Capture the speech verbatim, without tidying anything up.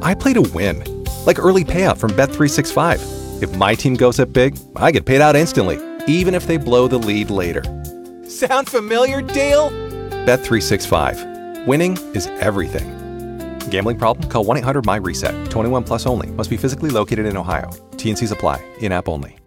I play to win. Like early payout from Bet three sixty-five. If my team goes up big, I get paid out instantly, even if they blow the lead later. Sound familiar, Dale? Bet three sixty-five. Winning is everything. Gambling problem? Call one eight hundred M Y RESET. twenty-one plus only. Must be physically located in Ohio. T N Cs apply. In-app only.